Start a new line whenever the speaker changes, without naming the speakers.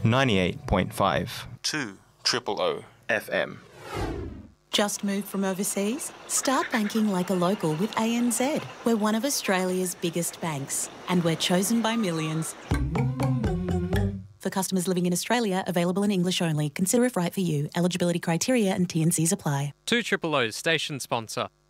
98.5. 2 O FM.
Just moved from overseas? Start banking like a local with ANZ. We're one of Australia's biggest banks, and we're chosen by millions. For customers living in Australia, available in English only. Consider if right for you. Eligibility criteria and T&Cs apply.
2 O's station sponsor.